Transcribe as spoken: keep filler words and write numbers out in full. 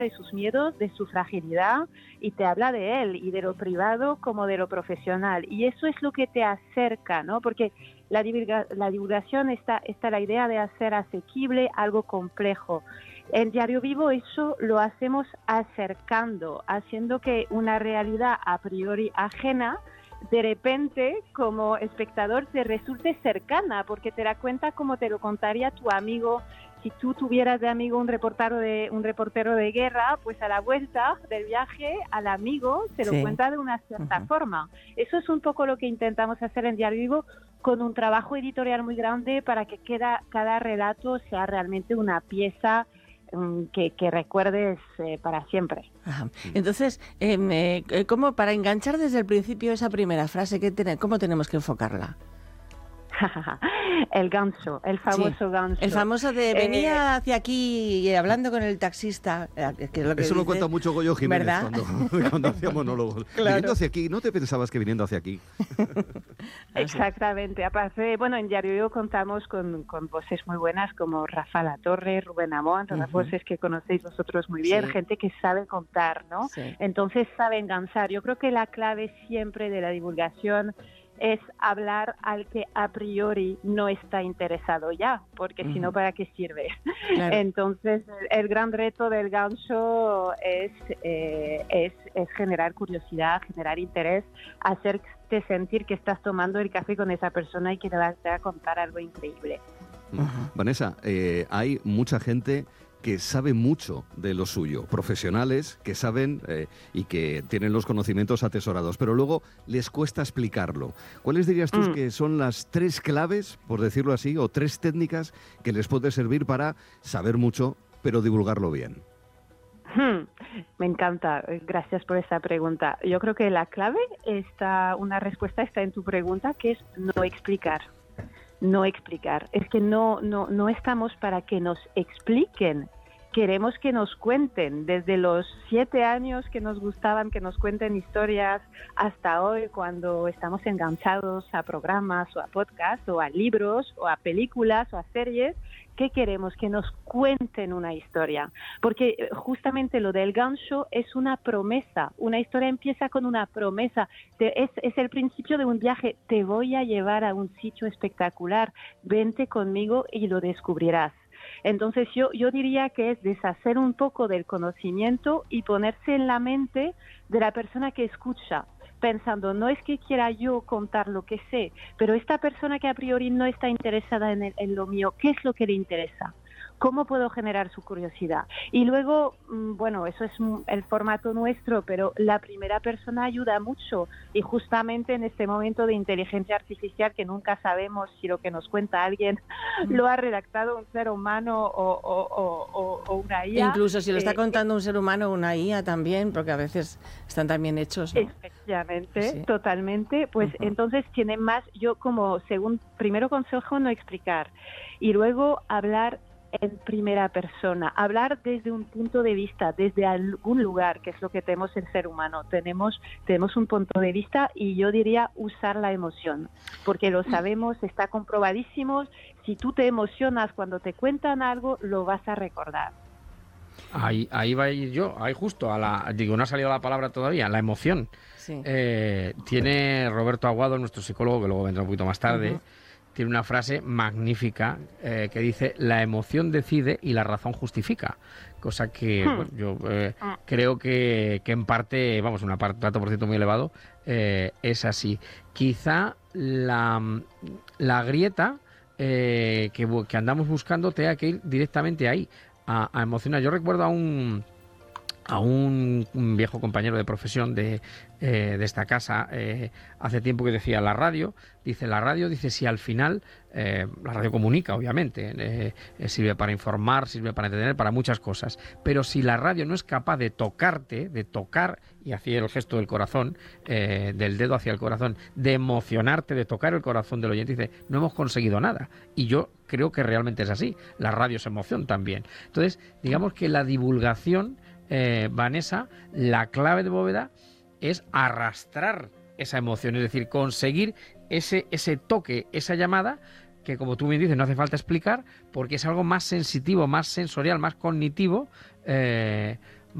de sus miedos, de su fragilidad, y te habla de él, y de lo privado como de lo profesional. Y eso es lo que te acerca, ¿no? Porque la, divulga, la divulgación está, está la idea de hacer asequible algo complejo. En Diario Vivo eso lo hacemos acercando, haciendo que una realidad a priori ajena, de repente, como espectador, te resulte cercana, porque te da cuenta como te lo contaría tu amigo. Si tú tuvieras de amigo un reportero de, un reportero de guerra, pues a la vuelta del viaje, al amigo se lo sí. cuenta de una cierta uh-huh. forma. Eso es un poco lo que intentamos hacer en Diario Vivo, con un trabajo editorial muy grande para que cada, cada relato sea realmente una pieza Que, que recuerdes eh, para siempre. Ajá. Entonces, eh, eh, ¿cómo para enganchar desde el principio esa primera frase, ¿qué ten- ¿cómo tenemos que enfocarla? El gancho, el famoso sí, gancho. El famoso de venía eh, hacia aquí hablando con el taxista. Que es lo que Eso dices, lo cuenta mucho Goyo Jiménez cuando, cuando hacía monólogos. Claro. Viniendo hacia aquí, ¿no te pensabas que viniendo hacia aquí? Exactamente. Aparte, bueno, en Diario Vivo contamos con, con voces muy buenas como Rafa Latorre, Rubén Amón, todas uh-huh. voces que conocéis vosotros muy bien, sí. gente que sabe contar, ¿no? Sí. Entonces sabe enganchar. Yo creo que la clave siempre de la divulgación es hablar al que a priori no está interesado ya, porque uh-huh. si no, ¿para qué sirve? Claro. Entonces, el, el gran reto del gancho es, eh, es, es generar curiosidad, generar interés, hacerte sentir que estás tomando el café con esa persona y que te va a contar algo increíble. Uh-huh. Vanessa, eh, hay mucha gente que sabe mucho de lo suyo, profesionales que saben eh, y que tienen los conocimientos atesorados, pero luego les cuesta explicarlo. ¿Cuáles dirías tú mm. que son las tres claves, por decirlo así, o tres técnicas que les puede servir para saber mucho, pero divulgarlo bien? Hmm, me encanta, gracias por esa pregunta. Yo creo que la clave está, una respuesta está en tu pregunta, que es no explicar. No explicar. Es que no, no, no estamos para que nos expliquen. Queremos que nos cuenten. Desde los siete años que nos gustaban que nos cuenten historias hasta hoy, cuando estamos enganchados a programas o a podcasts o a libros o a películas o a series, ¿qué queremos? Que nos cuenten una historia. Porque justamente lo del gancho es una promesa. Una historia empieza con una promesa. Te, es, es el principio de un viaje. Te voy a llevar a un sitio espectacular. Vente conmigo y lo descubrirás. Entonces yo, yo diría que es deshacer un poco del conocimiento y ponerse en la mente de la persona que escucha, pensando, no es que quiera yo contar lo que sé, pero esta persona que a priori no está interesada en, el, en lo mío, ¿qué es lo que le interesa? ¿Cómo puedo generar su curiosidad? Y luego, bueno, eso es el formato nuestro, pero la primera persona ayuda mucho. Y justamente en este momento de inteligencia artificial, que nunca sabemos si lo que nos cuenta alguien mm. lo ha redactado un ser humano o, o, o, o una I A. Incluso si lo está eh, contando un ser humano o una I A también, porque a veces están también hechos, ¿no? Efectivamente, sí. totalmente. Pues uh-huh. entonces tiene más, yo como según primero consejo, no explicar. Y luego hablar en primera persona, hablar desde un punto de vista, desde algún lugar, que es lo que tenemos el ser humano. Tenemos, tenemos un punto de vista y yo diría usar la emoción, porque lo sabemos, está comprobadísimo. Si tú te emocionas cuando te cuentan algo, lo vas a recordar. Ahí, ahí va a ir yo, ahí justo, a la, digo, no ha salido la palabra todavía, la emoción. Sí. Eh, tiene Roberto Aguado, nuestro psicólogo, que luego vendrá un poquito más tarde, uh-huh. tiene una frase magnífica eh, que dice: la emoción decide y la razón justifica. Cosa que hmm. bueno, yo eh, ah. creo que, que en parte, vamos, un dato por ciento muy elevado, eh, es así. Quizá la, la grieta eh, que, que andamos buscando tenga que ir directamente ahí, a, a emocionar. Yo recuerdo a un... a un, un viejo compañero de profesión de, eh, de esta casa eh, hace tiempo que decía la radio, dice la radio, dice si al final, eh, la radio comunica obviamente, eh, eh, sirve para informar, sirve para entretener, para muchas cosas, pero si la radio no es capaz de tocarte, de tocar, y hacía el gesto del corazón, eh, del dedo hacia el corazón, de emocionarte, de tocar el corazón del oyente, dice, no hemos conseguido nada. Y yo creo que realmente es así, la radio es emoción también. Entonces, digamos que la divulgación, Eh, Vanessa, la clave de Bóveda es arrastrar esa emoción, es decir, conseguir ese, ese toque, esa llamada, que como tú bien dices, no hace falta explicar, porque es algo más sensitivo, más sensorial, más cognitivo, eh,